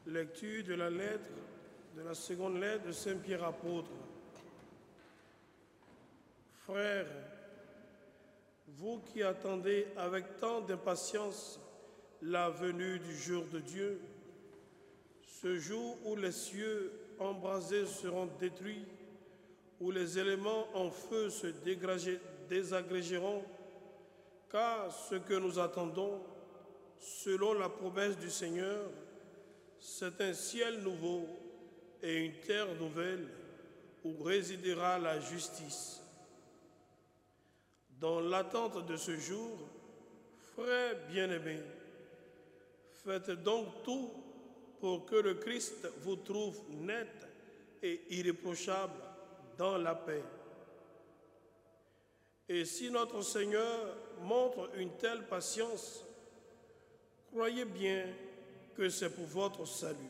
Lecture de la seconde lettre de Saint Pierre apôtre. Frères, vous qui attendez avec tant d'impatience la venue du jour de Dieu, ce jour où les cieux embrasés seront détruits, où les éléments en feu se désagrégeront, car ce que nous attendons, selon la promesse du Seigneur, c'est un ciel nouveau et une terre nouvelle où résidera la justice. Dans l'attente de ce jour, frères bien-aimés, faites donc tout pour que le Christ vous trouve net et irréprochable dans la paix. Et si notre Seigneur montre une telle patience, croyez bien que c'est pour votre salut.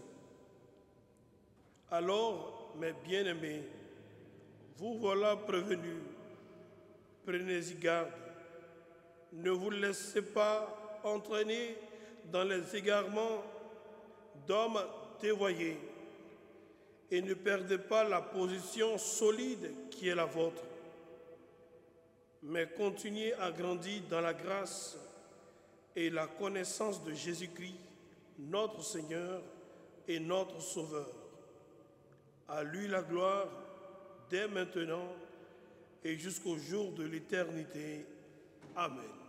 Alors, mes bien-aimés, vous voilà prévenus, prenez-y garde. Ne vous laissez pas entraîner dans les égarements d'hommes dévoyés et ne perdez pas la position solide qui est la vôtre, mais continuez à grandir dans la grâce et la connaissance de Jésus-Christ, notre Seigneur et notre Sauveur. À lui la gloire, dès maintenant et jusqu'au jour de l'éternité. Amen.